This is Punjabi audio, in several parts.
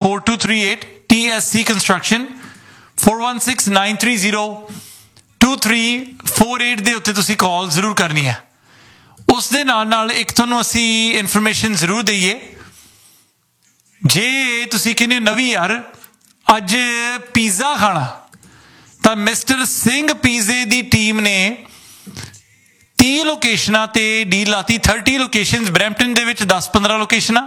4238 TSC Construction 4169302348 ਦੇ ਉੱਤੇ ਤੁਸੀਂ ਕਾਲ ਜ਼ਰੂਰ ਕਰਨੀ ਹੈ। ਉਸ ਦੇ ਨਾਲ ਇੱਕ ਤੁਹਾਨੂੰ ਅਸੀਂ ਇਨਫੋਰਮੇਸ਼ਨ ਜ਼ਰੂਰ ਦਈਏ, ਜੇ ਤੁਸੀਂ ਕਹਿੰਦੇ ਨਵੀਂ ਯਾਰ ਅੱਜ ਪੀਜ਼ਾ ਖਾਣਾ ਤਾਂ ਮਿਸਟਰ ਸਿੰਘ ਪੀਜ਼ੇ ਦੀ ਟੀਮ ਨੇ 30 ਲੋਕੇਸ਼ਨਾਂ ਤੇ ਡੀਲ ਲਾਤੀ। 30 ਲੋਕੇਸ਼ਨਸ ਬਰੈਂਪਟਨ ਦੇ ਵਿੱਚ, 10-15 ਲੋਕੇਸ਼ਨਾਂ,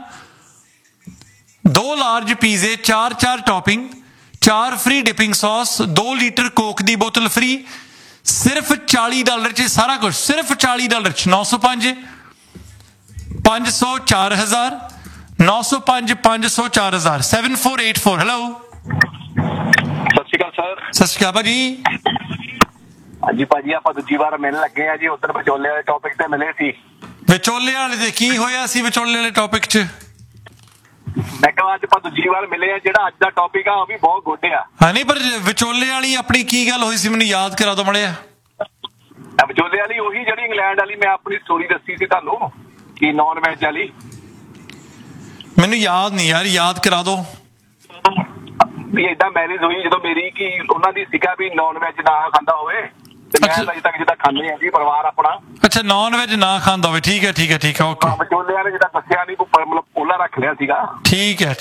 2 ਲਾਰਜ ਪੀਜ਼ੇ, 4 topping, 4 free dipping sauce, 2 litre Coke ਦੀ ਬੋਤਲ ਫ੍ਰੀ, ਸਿਰਫ $40 'ਚ ਸਾਰਾ ਕੁਝ, ਸਿਰਫ $40 'ਚ। 905 500 4000 905 500 4000 7484। ਹੈਲੋ, ਸਤਿ ਸ਼੍ਰੀ ਅਕਾਲ ਸਰ। ਸਤਿ ਸ਼੍ਰੀ ਅਕਾਲ ਭਾਜੀ। ਹਾਂਜੀ ਭਾਜੀ, ਆਪਾਂ ਦੂਜੀ ਵਾਰ ਮਿਲਣ ਲੱਗੇ ਆ ਜੀ। ਉਧਰ ਵਿਚੋਲੇ ਵਾਲੇ ਟੌਪਿਕ ਤੇ ਮਿਲੇ ਸੀ। ਵਿਚੋਲੇ ਵਾਲੇ ਦੇ ਕੀ ਹੋਇਆ ਸੀ? ਵਿਚੋਲੇ ਵਾਲੇ ਟੌਪਿਕ 'ਚ ਮੈਂ ਕਿਹਾ ਅੱਜ ਆਪਾਂ ਦੂਜੀ ਵਾਰ ਮਿਲੇ ਆ। ਜਿਹੜਾ ਅੱਜ ਦਾ ਟੌਪਿਕ ਆ ਉਹ ਵੀ ਬਹੁਤ ਗੁੱਡ ਆ। ਹਾਂ, ਨਹੀਂ ਪਰ ਵਿਚੋਲੇ ਵਾਲੀ ਆਪਣੀ ਕੀ ਗੱਲ ਹੋਈ ਸੀ, ਮੈਨੂੰ ਯਾਦ ਕਰਾ ਦੋ ਮੜਿਆ। ਵਿਚੋਲੇ ਵਾਲੀ ਉਹੀ ਜਿਹੜੀ ਇੰਗਲੈਂਡ ਵਾਲੀ ਮੈਂ ਆਪਣੀ ਸਟੋਰੀ ਦੱਸੀ ਸੀ ਤੁਹਾਨੂੰ, ਕਿ ਨੌਨ ਵੈਜ ਵਾਲੀ। ਮੈਨੂੰ ਯਾਦ ਨਹੀਂ ਯਾਰ, ਯਾਦ ਕਰਾ ਦੋ। ਵੀ ਏਦਾਂ ਮੈਰਿਜ ਹੋਈ ਜਦੋਂ ਮੇਰੀ, ਕਿ ਉਹਨਾਂ ਦੀ ਸੀਗਾ ਵੀ ਨੌਨ ਵੈਜ ਨਾ ਖਾਂਦਾ ਹੋਵੇ, ਤੇ ਮੈਂ ਅਜੇ ਤੱਕ ਜਿੱਦਾਂ ਖਾਂਦੇ ਆ ਜੀ ਪਰਿਵਾਰ ਆਪਣਾ। ਅੱਛਾ, ਨੌਨ ਵੈਜ ਨਾ ਖਾਂਦਾ ਹੋਵੇ। ਠੀਕ ਹੈ ਓਕੇ। ਵਿਚੋਲੇ ਵਾਲੇ ਜਿੱਦਾਂ ਦੱਸਿਆ ਨਹੀਂ, ਮਤਲਬ ਪੋਲਾ ਰੱਖ ਲਿਆ ਸੀਗਾ। ਠੀਕ ਹੈ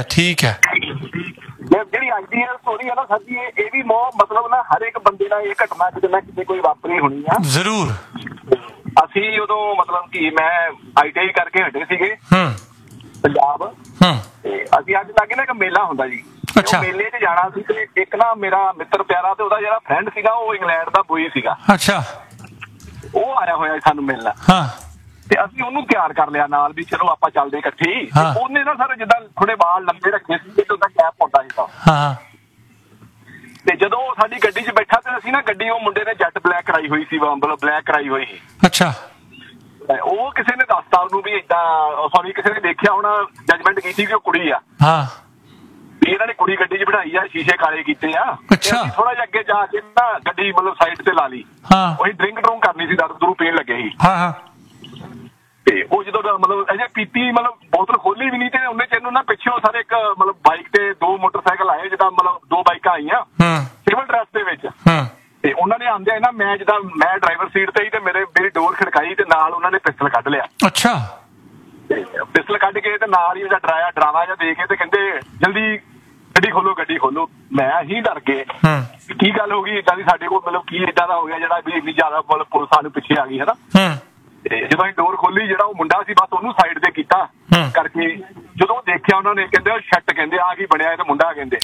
ਜਿਹੜੀ ਅੱਜ ਦੀ ਸਟੋਰੀ ਆ ਨਾ ਸਰ ਜੀ, ਇਹ ਵੀ ਮਤਲਬ ਨਾ ਹਰ ਇੱਕ ਬੰਦੇ ਨਾਲ ਇਹ ਘਟਨਾ ਕਿਤੇ ਨਾ ਕਿਤੇ ਕੋਈ ਵਾਪਰੀ ਹੋਣੀ ਆ ਜ਼ਰੂਰ। ਅਸੀਂ ਉਦੋਂ ਮਤਲਬ ਕਿ ਮੈਂ ITI ਕਰਕੇ ਹਟੇ ਸੀਗੇ ਪੰਜਾਬ, ਤੇ ਅਸੀਂ ਅੱਜ ਲਾਗੇ ਨਾ ਇੱਕ ਮੇਲਾ ਹੁੰਦਾ ਜੀ। ਅੱਛਾ। ਮੇਲੇ 'ਚ ਜਾਣਾ ਸੀ, ਤੇ ਇੱਕ ਨਾ ਮੇਰਾ ਮਿੱਤਰ ਪਿਆਰਾ ਤੇ ਉਹਦਾ ਜਿਹੜਾ ਫਰੈਂਡ ਸੀਗਾ ਉਹ ਇੰਗਲੈਂਡ ਦਾ ਬੋਈ ਸੀਗਾ। ਅੱਛਾ। ਉਹ ਆਇਆ ਹੋਇਆ ਸਾਨੂੰ ਮਿਲਣਾ। ਹਾਂ। ਤੇ ਅਸੀਂ ਉਹਨੂੰ ਤਿਆਰ ਕਰ ਲਿਆ ਨਾਲ, ਵੀ ਚਲੋ ਆਪਾਂ ਚੱਲਦੇ ਇਕੱਠੇ ਹੀ। ਉਹਨੇ ਨਾ ਸਰ ਜਿੱਦਾਂ ਥੋੜੇ ਵਾਲ ਲੰਬੇ ਰੱਖੇ ਸੀ ਤੇ ਉਹਦਾ ਕੈਪ ਪਾਉਂਦਾ ਸੀਗਾ। ਹਾਂ। ਤੇ ਜਦੋਂ ਉਹ ਸਾਡੀ ਗੱਡੀ 'ਚ ਬੈਠਾ ਤੇ ਅਸੀਂ ਨਾ ਗੱਡੀ, ਉਹ ਮੁੰਡੇ ਨੇ ਜੈਟ ਬਲੈਕ ਕਰਾਈ ਹੋਈ ਸੀ, ਮਤਲਬ ਬਲੈਕ ਕਰਾਈ ਹੋਈ ਸੀ। ਅੱਛਾ। ਉਹ ਕਿਸੇ ਨੇ ਦੱਸਤਾ ਉਹਨੂੰ ਵੀ ਏਦਾਂ, ਸੌਰੀ ਕਿਸੇ ਨੇ ਦੇਖਿਆ ਹੋਣਾ, ਜਜਮੈਂਟ ਕੀਤੀ ਕਿ ਉਹ ਕੁੜੀ ਆ। ਹਾਂ। ਵੀ ਇਹਨਾਂ ਨੇ ਕੁੜੀ ਗੱਡੀ 'ਚ ਬਿਠਾਈ ਆ, ਸ਼ੀਸ਼ੇ ਕਾਲੇ ਕੀਤੇ ਆ। ਅੱਛਾ। ਥੋੜਾ ਜਿਹਾ ਅੱਗੇ ਜਾ ਕੇ ਨਾ ਗੱਡੀ ਮਤਲਬ ਸਾਈਡ ਤੇ ਲਾ ਲਈ। ਹਾਂ। ਉਹੀ ਡਰਿੰਕ ਕਰਨੀ ਸੀ, ਦਾਰੂ ਪੀਣ ਲੱਗੇ ਸੀ। ਹਾਂ। ਤੇ ਉਹ ਜਦੋਂ ਮਤਲਬ ਅਜੇ ਪੀਤੀ, ਮਤਲਬ ਬੋਤਲ ਖੋਲੀ ਵੀ ਨਹੀਂ, ਤੇ ਉਹਨੇ ਚ ਇਹਨੂੰ ਨਾ ਪਿੱਛੋਂ ਸਾਰੇ ਇੱਕ ਮਤਲਬ ਬਾਈਕ ਤੇ 2 ਮੋਟਰਸਾਈਕਲ ਆਏ, ਜਿੱਦਾਂ ਮਤਲਬ 2 ਬਾਈਕਾਂ ਆਈਆਂ ਸਿਵਲ ਡਰੈਸ ਦੇ ਵਿੱਚ। ਤੇ ਉਹਨਾਂ ਨੇ ਆਂਦਿਆਂ ਨਾ, ਮੈਂ ਡਰਾਈਵਰ ਸੀਟ ਤੇ ਹੀ, ਤੇ ਮੇਰੀ ਡੋਰ ਖੜਕਾਈ, ਤੇ ਨਾਲ ਉਹਨਾਂ ਨੇ ਪਿਸਤਲ ਕੱਢ ਲਿਆ। ਅੱਛਾ। ਪਿਸਤਲ ਕੱਢ ਕੇ ਤੇ ਨਾਲ ਹੀ ਡਰਾਵਾ ਜਿਹਾ ਦੇ ਕੇ ਤੇ ਕਹਿੰਦੇ ਜਲਦੀ ਗੱਡੀ ਖੋਲੋ। ਮੈਂ ਹੀ ਡਰ ਗਏ, ਕੀ ਗੱਲ ਹੋ ਗਈ ਏਦਾਂ ਦੀ ਸਾਡੇ ਕੋਲ, ਮਤਲਬ ਕੀ ਏਦਾਂ ਦਾ ਹੋ ਗਿਆ ਜਿਹੜਾ ਵੀ ਇੰਨੀ ਜ਼ਿਆਦਾ ਮਤਲਬ ਪੁਲਿਸ ਸਾਨੂੰ ਪਿੱਛੇ ਆ ਗਈ ਹੈ ਨਾ। ਤੇ ਜਦੋਂ ਅਸੀਂ ਡੋਰ ਖੋਲੀ, ਜਿਹੜਾ ਉਹ ਮੁੰਡਾ ਸੀ ਬਸ ਉਹਨੂੰ ਸਾਈਡ ਤੇ ਕੀਤਾ ਕਰਕੇ, ਜਦੋਂ ਦੇਖਿਆ ਉਹਨਾਂ ਨੇ ਕਹਿੰਦੇ ਸ਼ੱਟ, ਕਹਿੰਦੇ ਆ ਕੀ ਬਣਿਆ, ਇਹ ਤਾਂ ਮੁੰਡਾ ਕਹਿੰਦੇ।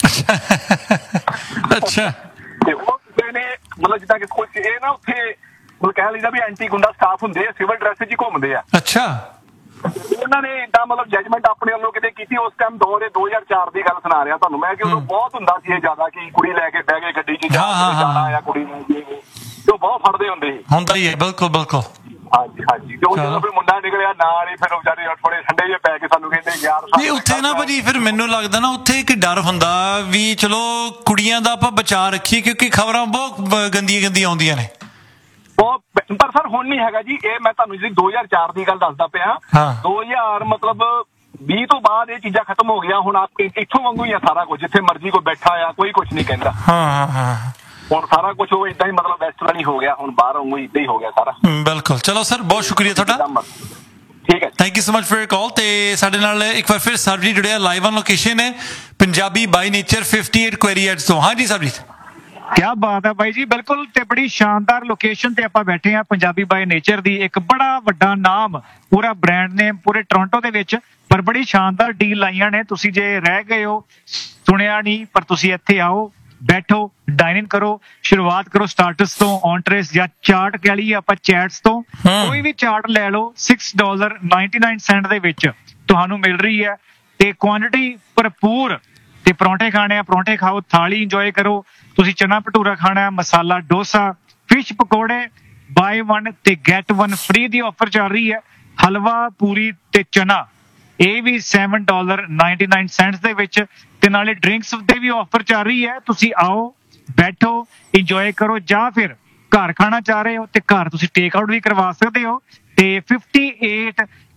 ਅੱਛਾ। ਤੇ ਉਹ ਕਿਸੇ ਨੇ ਮਤਲਬ ਜਿੱਦਾਂ ਕਿ ਕੋਈ ਇਹ ਨਾ ਉੱਥੇ ਮਤਲਬ ਕਹਿ ਲਈਦਾ ਵੀ ਐਂਟੀ ਗੁੰਡਾ ਸਟਾਫ ਹੁੰਦੇ ਆ, ਸਿਵਲ ਡਰੈਸ 'ਚ ਹੀ ਘੁੰਮਦੇ ਆ। ਅੱਛਾ। ਉਹਨਾਂ ਨੇ ਏਦਾਂ ਮਤਲਬ ਜਜਮੈਂਟ ਆਪਣੇ ਵੱਲੋਂ ਕਿਤੇ ਕੀਤੀ। ਉਸ ਟਾਈਮ 2004 ਦੀ ਗੱਲ ਸੁਣਾ ਰਿਹਾ ਤੁਹਾਨੂੰ ਮੈਂ, ਕਿ ਉਦੋਂ ਬਹੁਤ ਹੁੰਦਾ ਸੀ ਇਹ ਜ਼ਿਆਦਾ, ਕਿ ਕੁੜੀ ਲੈ ਕੇ ਬਹਿ ਗਏ ਗੱਡੀ 'ਚ ਜਾਣਾ ਆ, ਕੁੜੀ ਨੂੰ ਤੇ ਉਹ ਬਹੁਤ ਫੜਦੇ ਹੁੰਦੇ ਸੀ। ਹੁੰਦਾ ਹੀ ਹੈ, ਬਿਲਕੁਲ। ਹਾਂਜੀ। ਤੇ ਉਹ ਜਦੋਂ ਫਿਰ ਮੁੰਡਾ ਨਿਕਲਿਆ ਨਾਲ ਹੀ, ਫਿਰ ਵਿਚਾਰੇ ਥੋੜੇ ਠੰਡੇ ਜਿਹੇ ਪੈ ਕੇ ਸਾਨੂੰ ਕਹਿੰਦੇ ਯਾਰ ਨਹੀਂ ਉੱਥੇ ਨਾ ਭਾਜੀ, ਫਿਰ ਮੈਨੂੰ ਲੱਗਦਾ ਨਾ ਉੱਥੇ ਇੱਕ ਡਰ ਹੁੰਦਾ ਵੀ ਚਲੋ ਕੁੜੀਆਂ ਦਾ ਆਪਾਂ ਬਚਾਅ ਰੱਖੀਏ, ਕਿਉਂਕਿ ਖਬਰਾਂ ਬਹੁਤ ਗੰਦੀਆਂ ਆਉਂਦੀਆਂ ਨੇ। ਪਰ ਸਰ ਹੁਣ ਨਹੀਂ ਹੈਗਾ ਜੀ ਇਹ। ਮੈਂ ਤੁਹਾਨੂੰ ਜਿਹੜੀ 2004 ਦੀ ਗੱਲ ਦੱਸਦਾ ਪਿਆ। 2000 ਮਤਲਬ 20 ਤੋਂ ਬਾਅਦ ਇਹ ਚੀਜ਼ਾਂ ਖਤਮ ਹੋ ਗਈਆਂ। ਹੁਣ ਇੱਥੋਂ ਵਾਂਗੂ ਹੀ ਆ ਸਾਰਾ ਕੁਝ, ਜਿੱਥੇ ਮਰਜ਼ੀ ਕੋਈ ਬੈਠਾ ਆ, ਕੋਈ ਕੁਝ ਨਹੀਂ ਕਹਿੰਦਾ। ਹੁਣ ਸਾਰਾ ਕੁਝ ਉਹ ਏਦਾਂ ਹੀ ਮਤਲਬ ਵੈਸਟਰਨ ਹੀ ਹੋ ਗਿਆ, ਹੁਣ ਬਾਹਰ ਵਾਂਗੂ ਏਦਾਂ ਹੀ ਹੋ ਗਿਆ ਸਾਰਾ। ਬਿਲਕੁਲ। ਚਲੋ ਸਰ, ਬਹੁਤ ਸ਼ੁਕਰੀਆ ਤੁਹਾਡਾ। ਠੀਕ ਹੈ, thank you so much for your ਕਾਲ। ਤੇ ਸਾਡੇ ਨਾਲ ਇੱਕ ਵਾਰ ਫਿਰ ਸਰਬਜੀਤ ਜੁੜਿਆ ਲਾਈਵ ਔਨ ਲੋਕੇਸ਼ਨ ਹੈ, Punjabi by nature 58 query ads ਤੋਂ। ਹਾਂਜੀ ਸਰਬਜੀਤ, ਕਿਆ ਬਾਤ ਹੈ ਬਾਈ ਜੀ, ਬਿਲਕੁਲ। ਤੇ ਬੜੀ ਸ਼ਾਨਦਾਰ ਲੋਕੇਸ਼ਨ ਤੇ ਆਪਾਂ ਬੈਠੇ ਆ, ਪੰਜਾਬੀ ਬਾਈ ਨੇਚਰ ਦੀ। ਇੱਕ ਬੜਾ ਵੱਡਾ ਨਾਮ, ਪੂਰਾ ਬ੍ਰਾਂਡ ਨੇਮ ਪੂਰੇ ਟੋਰਾਂਟੋ ਦੇ ਵਿੱਚ, ਪਰ ਬੜੀ ਸ਼ਾਨਦਾਰ ਡੀਲ ਲਾਈਆਂ ਨੇ। ਤੁਸੀਂ ਜੇ ਰਹਿ ਗਏ ਹੋ, ਸੁਣਿਆ ਨਹੀਂ, ਪਰ ਤੁਸੀਂ ਇੱਥੇ ਆਓ, ਬੈਠੋ, ਡਾਈਨਿੰਗ ਕਰੋ, ਸ਼ੁਰੂਆਤ ਕਰੋ ਸਟਾਰਟਰਸ ਤੋਂ, ਔਂਟਰੇਸ ਜਾਂ ਚਾਟ ਕਹਿ ਲਈਏ ਆਪਾਂ, ਚੈਟਸ ਤੋਂ। ਕੋਈ ਵੀ ਚਾਟ ਲੈ ਲਓ, $6.99 ਦੇ ਵਿੱਚ ਤੁਹਾਨੂੰ ਮਿਲ ਰਹੀ ਹੈ, ਤੇ ਕੁਆਂਟੀਟੀ ਭਰਪੂਰ। ਤੇ ਪਰੌਂਠੇ ਖਾਣੇ ਆ, ਪਰੌਂਠੇ ਖਾਓ, ਥਾਲੀ ਇੰਜੋਏ ਕਰੋ। ਤੁਸੀਂ ਚਨਾ ਭਟੂਰਾ ਖਾਣਾ, ਮਸਾਲਾ ਡੋਸਾ, ਫਿਸ਼ ਪਕੌੜੇ, ਬਾਈ 1 ਤੇ ਗੈਟ 1 ਫ੍ਰੀ ਦੀ ਆਫਰ ਚੱਲ ਰਹੀ ਹੈ। ਹਲਵਾ, ਪੂਰੀ ਤੇ ਚਨਾ, ਇਹ ਵੀ $7.99 ਦੇ ਵਿੱਚ। ਤੇ ਨਾਲੇ ਡਰਿੰਕਸ ਤੇ ਵੀ ਆਫਰ ਚੱਲ ਰਹੀ ਹੈ। ਤੁਸੀਂ ਆਓ, ਬੈਠੋ, ਇੰਜੋਏ ਕਰੋ, ਜਾਂ ਫਿਰ ਘਰ ਖਾਣਾ ਚਾਹ ਰਹੇ ਹੋ ਤੇ ਘਰ ਤੁਸੀਂ ਟੇਕ ਆਊਟ ਵੀ ਕਰਵਾ ਸਕਦੇ ਹੋ। ਤੇ 58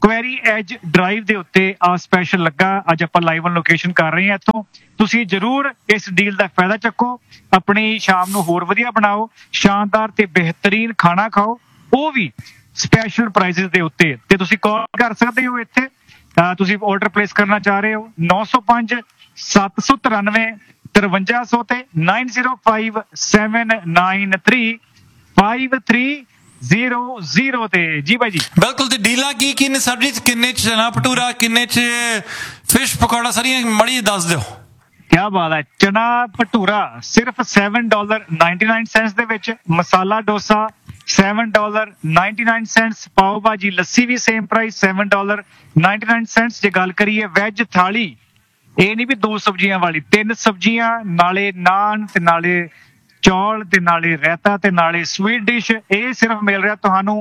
ਕੁਐਰੀ ਐਜ ਡਰਾਈਵ ਦੇ ਉੱਤੇ ਆ ਸਪੈਸ਼ਲ ਲੱਗਾ। ਅੱਜ ਆਪਾਂ ਲਾਈਵ ਔਨ ਲੋਕੇਸ਼ਨ ਕਰ ਰਹੇ ਹਾਂ ਇੱਥੋਂ। ਤੁਸੀਂ ਜ਼ਰੂਰ ਇਸ ਡੀਲ ਦਾ ਫਾਇਦਾ ਚੱਕੋ, ਆਪਣੀ ਸ਼ਾਮ ਨੂੰ ਹੋਰ ਵਧੀਆ ਬਣਾਓ, ਸ਼ਾਨਦਾਰ ਤੇ ਬਿਹਤਰੀਨ ਖਾਣਾ ਖਾਓ, ਉਹ ਵੀ ਸਪੈਸ਼ਲ ਪ੍ਰਾਈਸਿਸ ਦੇ ਉੱਤੇ। ਤੇ ਤੁਸੀਂ ਕਾਲ ਕਰ ਸਕਦੇ ਹੋ ਇੱਥੇ, ਤੁਸੀਂ ਆਰਡਰ ਪਲੇਸ ਕਰਨਾ ਚਾਹ ਰਹੇ ਹੋ 905 793 5300 ਤੇ 9057935300 ਤੇ। ਜੀ ਬਾਈ ਜੀ ਬਿਲਕੁਲ। ਤੇ ਡੀਲਾਂ ਕੀ ਨੇ ਸਰ ਜੀ? ਕਿੰਨੇ ਚ ਚਨਾ ਭਟੂਰਾ, ਕਿੰਨੇ ਚ ਫਿਸ਼ ਪਕੌੜਾ, ਸਾਰੀਆਂ ਮੜੀ ਦੱਸ ਦਿਓ। ਕਿਆ ਬਾਤ ਹੈ। ਚਨਾ ਭਟੂਰਾ ਸਿਰਫ $7.99 ਦੇ ਵਿੱਚ, ਮਸਾਲਾ ਡੋਸਾ $7.99, ਪਾਓ ਭਾਜੀ ਲੱਸੀ ਵੀ ਸੇਮ ਪ੍ਰਾਈਸ $7.99। ਜੇ ਗੱਲ ਕਰੀਏ ਵੈਜ ਥਾਲੀ, ਇਹ ਨਹੀਂ ਵੀ 2 ਸਬਜ਼ੀਆਂ ਵਾਲੀ, 3 ਸਬਜ਼ੀਆਂ ਨਾਲੇ ਨਾਨ ਤੇ ਨਾਲੇ ਚੌਲ ਤੇ ਨਾਲੇ ਰਾਇਤਾ ਤੇ ਨਾਲੇ ਸਵੀਟ ਡਿਸ਼, ਇਹ ਸਿਰਫ ਮਿਲ ਰਿਹਾ ਤੁਹਾਨੂੰ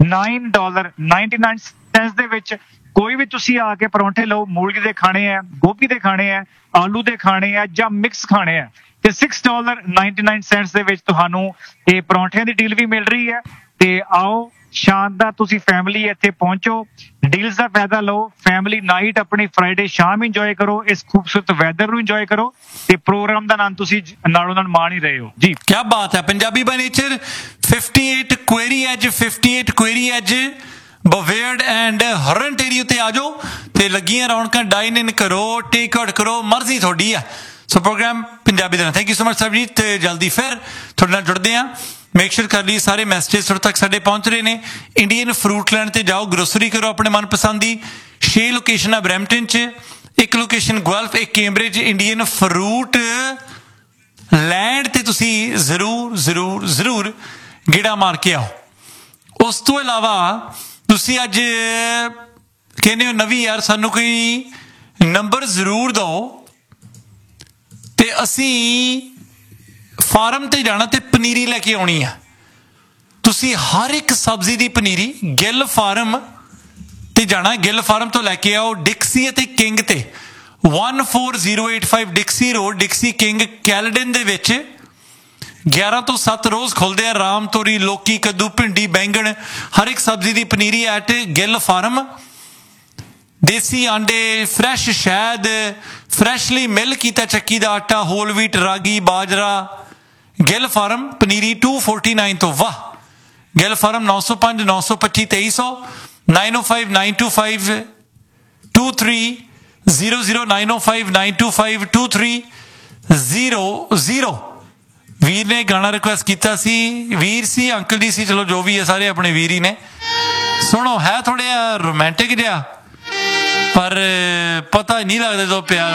$9.99 ਦੇ ਵਿੱਚ। ਕੋਈ ਵੀ ਤੁਸੀਂ ਆ ਕੇ ਪਰੌਂਠੇ ਲਓ, ਮੂਲੀ ਦੇ ਖਾਣੇ ਆ, ਗੋਭੀ ਦੇ ਖਾਣੇ ਆ, ਆਲੂ ਦੇ ਖਾਣੇ ਆ ਜਾਂ ਮਿਕਸ ਖਾਣੇ ਆ, ਤੇ $6.99 ਦੇ ਵਿੱਚ ਤੁਹਾਨੂੰ ਇਹ ਪਰੌਂਠਿਆਂ ਦੀ ਡੀਲ ਵੀ ਮਿਲ ਰਹੀ ਹੈ। ਤੇ ਆਓ ਸ਼ਾਨਦਾਰ, ਤੁਸੀਂ ਫੈਮਿਲੀ ਇੱਥੇ ਪਹੁੰਚੋ, ਡੀਲਸ ਦਾ ਫਾਇਦਾ ਲਓ, ਫੈਮਿਲੀ ਨਾਈਟ ਆਪਣੀ ਫਰਾਈਡੇ ਸ਼ਾਮ ਇੰਜੋਏ ਕਰੋ, ਇਸ ਖੂਬਸੂਰਤ ਵੈਦਰ ਨੂੰ ਇੰਜੋਏ ਕਰੋ, ਤੇ ਪ੍ਰੋਗਰਾਮ ਦਾ ਆਨੰਦ ਤੁਸੀਂ ਨਾਲੋਂ ਨਾਲ ਮਾਣ ਹੀ ਰਹੇ ਹੋ। ਜੀ ਕੀ ਬਾਤ ਹੈ। Punjabi by nature 58 query as ਬਵੇਅਰਡ and ਹਰਨਟੇਰੀ ਉੱਤੇ ਆ ਜਾਓ ਤੇ ਲੱਗੀਆਂ ਰੌਣਕਾਂ, ਡਾਈਨ ਇਨ ਕਰੋ, ਟੇਕ ਆਊਟ ਕਰੋ, ਮਰਜ਼ੀ ਤੁਹਾਡੀ ਆ। ਸੋ programme Punjabi the. Thank you so much Sarabjit. ਤੇ ਜਲਦੀ ਫਿਰ ਤੁਹਾਡੇ ਨਾਲ ਜੁੜਦੇ ਹਾਂ। ਮੇਕ ਸ਼ੋਰ ਕਰ ਲਈ ਸਾਰੇ ਮੈਸੇਜ ਤੁਹਾਡੇ ਤੱਕ ਸਾਡੇ ਪਹੁੰਚ ਰਹੇ ਨੇ। ਇੰਡੀਅਨ ਫਰੂਟ ਲੈਂਡ ਤੇ ਜਾਓ, ਗਰੋਸਰੀ ਕਰੋ ਆਪਣੇ ਮਨਪਸੰਦ ਦੀ। 6 ਲੋਕੇਸ਼ਨ ਆ ਬਰੈਂਪਟਨ 'ਚ, 1 location ਗੁਆਲਫ, 1 Cambridge. Indian fruit land ਤੇ ਤੁਸੀਂ ਜ਼ਰੂਰ ਗੇੜਾ ਮਾਰ ਕੇ ਆਓ। ਉਸ ਤੋਂ ਇਲਾਵਾ ਤੁਸੀਂ ਅੱਜ ਕਹਿੰਦੇ ਹੋ ਨਵੀਂ ਯਾਰ ਸਾਨੂੰ ਕੋਈ ਨੰਬਰ ਜ਼ਰੂਰ ਦਿਓ, ਤੇ ਅਸੀਂ ਫਾਰਮ ਤੇ ਜਾਣਾ ਤੇ ਪਨੀਰੀ ਲੈ ਕੇ ਆਉਣੀ ਆ। ਤੁਸੀਂ ਹਰ ਇੱਕ ਸਬਜ਼ੀ ਦੀ ਪਨੀਰੀ ਗਿੱਲ ਫਾਰਮ ਤੇ ਜਾਣਾ, ਗਿੱਲ ਫਾਰਮ ਤੋਂ ਲੈ ਕੇ ਆਓ। ਡਿਕਸੀ ਅਤੇ ਕਿੰਗ ਤੇ 14085 ਡਿਕਸੀ ਰੋਡ, ਡਿਕਸੀ ਕਿੰਗ ਕੈਲਡਨ ਦੇ ਵਿੱਚ 11 ਤੋਂ 7 ਰੋਜ਼ ਖੁੱਲਦੇ ਆ। ਰਾਮ ਤੋਰੀ, ਲੋਕੀ, ਕੱਦੂ, ਭਿੰਡੀ, ਬੈਂਗਣ, ਹਰ ਇੱਕ ਸਬਜ਼ੀ ਦੀ ਪਨੀਰੀ ਐਟ ਗਿੱਲ ਫਾਰਮ। ਦੇਸੀ ਆਂਡੇ, ਫਰੈਸ਼ ਸ਼ਹਿਦ, ਫਰੈਸ਼ਲੀ ਮਿਲ ਕੀਤਾ ਚੱਕੀ ਦਾ ਆਟਾ, ਹੋਲ ਵੀਟ, ਰਾਗੀ, ਬਾਜਰਾ। ਗਿੱਲ ਫਾਰਮ ਪਨੀਰੀ 249 ਤੋਂ। ਵਾਹ! ਗਿੱਲ ਫਾਰਮ 905 925 2300 905 925 2300 905 925 2300। ਵੀਰ ਨੇ ਗਾਣਾ ਰਿਕੁਐਸਟ ਕੀਤਾ ਸੀ, ਵੀਰ ਸੀ ਅੰਕਲ ਜੀ ਸੀ, ਚਲੋ ਜੋ ਵੀ ਹੈ ਸਾਰੇ ਆਪਣੇ ਵੀਰ ਹੀ ਨੇ। ਸੁਣੋ, ਹੈ ਥੋੜ੍ਹਾ ਜਿਹਾ ਰੋਮਾਂਟਿਕ ਜਿਹਾ, ਪਰ ਪਤਾ ਨਹੀਂ ਲੱਗਦਾ ਜਦੋਂ ਪਿਆਰ